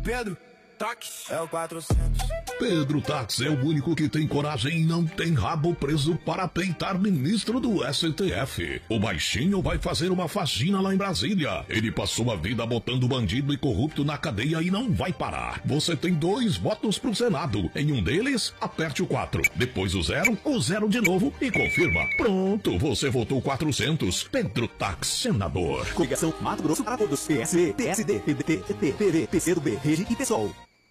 Pedro Táxi é o 400. Pedro Táxi é o único que tem coragem e não tem rabo preso para peitar ministro do STF. O baixinho vai fazer uma faxina lá em Brasília. Ele passou a vida botando bandido e corrupto na cadeia e não vai parar. Você tem 2 votos pro Senado. Em um deles, aperte o 4. Depois o 0 de novo e confirma. Pronto, você votou 400. Pedro Táxi, senador. Coligação Mato Grosso para Todos. PSB, PSD, PDT, PP, PV, PCdoB, Rede e PSOL.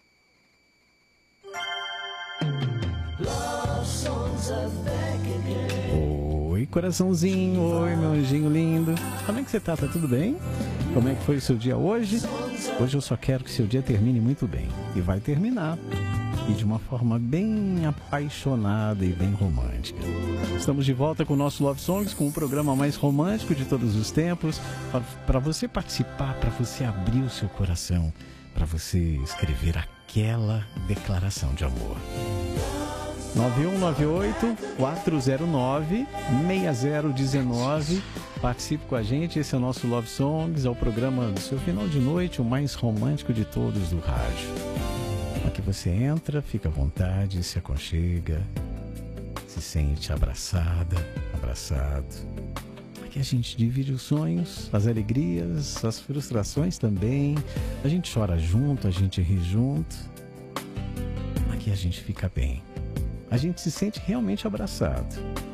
Oi, coraçãozinho. Oi, meu anjinho lindo. Como é que você tá? Tá tudo bem? Como é que foi o seu dia hoje? Hoje eu só quero que seu dia termine muito bem. E vai terminar. E de uma forma bem apaixonada e bem romântica. Estamos de volta com o nosso Love Songs, com o programa mais romântico de todos os tempos. Para você participar, para você abrir o seu coração, para você escrever aquela declaração de amor. 9198-409-6019. Participe com a gente, esse é o nosso Love Songs, é o programa do seu final de noite, o mais romântico de todos do rádio. Aqui você entra, fica à vontade, se aconchega, se sente abraçada, abraçado. Aqui a gente divide os sonhos, as alegrias, as frustrações também. A gente chora junto, a gente ri junto. Aqui a gente fica bem. A gente se sente realmente abraçado.